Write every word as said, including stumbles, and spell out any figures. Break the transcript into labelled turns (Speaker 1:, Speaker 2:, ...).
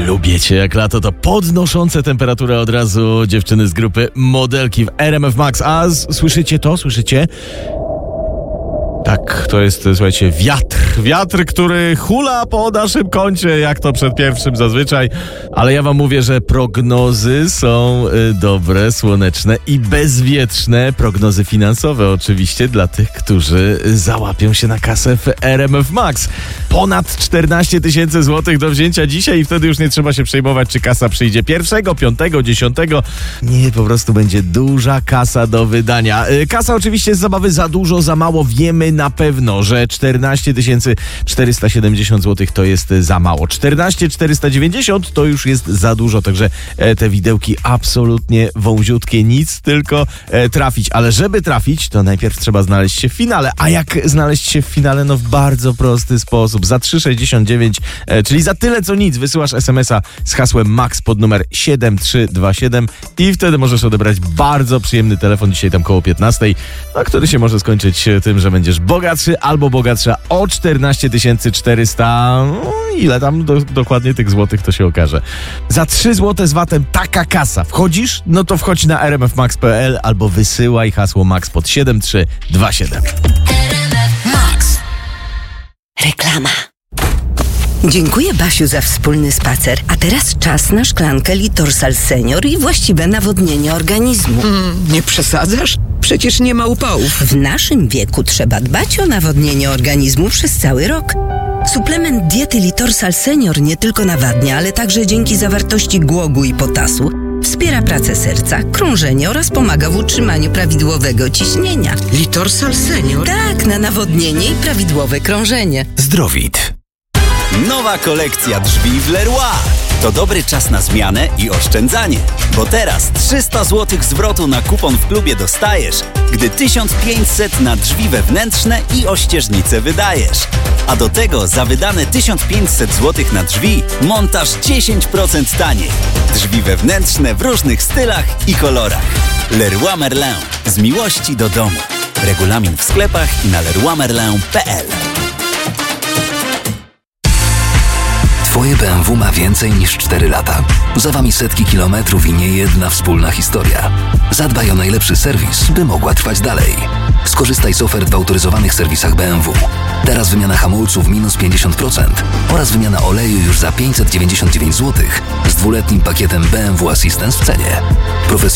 Speaker 1: Lubię cię jak lato, to podnoszące temperaturę od razu dziewczyny z grupy Modelki w R M F Max. A z, słyszycie to? Słyszycie? Tak, to jest, słuchajcie, wiatr. Wiatr, który hula po naszym kącie, jak to przed pierwszym zazwyczaj. Ale ja wam mówię, że prognozy są y, dobre, słoneczne i bezwietrzne. Prognozy finansowe oczywiście dla tych, którzy załapią się na kasę w R M F Max. Ponad czternaście tysięcy złotych do wzięcia dzisiaj i wtedy już nie trzeba się przejmować, czy kasa przyjdzie pierwszego, piątego, dziesiątego. Nie, po prostu będzie duża kasa do wydania. Y, kasa oczywiście z zabawy za dużo, za mało. Wiemy na pewno, że czternaście tysięcy czterysta siedemdziesiąt złotych to jest za mało. czternaście tysięcy czterysta dziewięćdziesiąt to już jest za dużo, także e, te widełki absolutnie wąziutkie, nic, tylko e, trafić. Ale żeby trafić, to najpierw trzeba znaleźć się w finale. A jak znaleźć się w finale? No w bardzo prosty sposób. Za trzy sześćdziesiąt dziewięć, e, czyli za tyle co nic, wysyłasz es em es a z hasłem MAX pod numer siedem trzy dwa siedem i wtedy możesz odebrać bardzo przyjemny telefon dzisiaj tam koło piętnastej, no, który się może skończyć tym, że będziesz bogatszy albo bogatsza o czternaście tysięcy czterysta. No, ile tam do, dokładnie tych złotych, to się okaże. Za trzy złote z vatem taka kasa. Wchodzisz? No to wchodź na r m f max kropka p l albo wysyłaj hasło MAX pod siedem trzy dwa siedem.
Speaker 2: Max. Reklama. Dziękuję, Basiu, za wspólny spacer. A teraz czas na szklankę Litorsal Senior i właściwe nawodnienie organizmu.
Speaker 3: Mm, nie przesadzasz? Przecież nie ma upałów.
Speaker 2: W naszym wieku trzeba dbać o nawodnienie organizmu przez cały rok. Suplement diety Litorsal Senior nie tylko nawadnia, ale także dzięki zawartości głogu i potasu wspiera pracę serca, krążenie oraz pomaga w utrzymaniu prawidłowego ciśnienia.
Speaker 3: Litorsal Senior?
Speaker 2: Tak, na nawodnienie i prawidłowe krążenie.
Speaker 4: Zdrowit.
Speaker 5: Nowa kolekcja drzwi w Leroy. To dobry czas na zmianę i oszczędzanie, bo teraz trzysta złotych zwrotu na kupon w klubie dostajesz, gdy tysiąc pięćset na drzwi wewnętrzne i ościeżnice wydajesz. A do tego za wydane tysiąc pięćset złotych na drzwi montaż dziesięć procent taniej. Drzwi wewnętrzne w różnych stylach i kolorach. Leroy Merlin. Z miłości do domu. Regulamin w sklepach i na leroy merlin kropka p l.
Speaker 4: Twoje B M W ma więcej niż cztery lata. Za wami setki kilometrów i nie jedna wspólna historia. Zadbaj o najlepszy serwis, by mogła trwać dalej. Skorzystaj z ofert w autoryzowanych serwisach B M W. Teraz wymiana hamulców minus pięćdziesiąt procent oraz wymiana oleju już za pięćset dziewięćdziesiąt dziewięć złotych z dwuletnim pakietem B M W Assistance w cenie. Profes-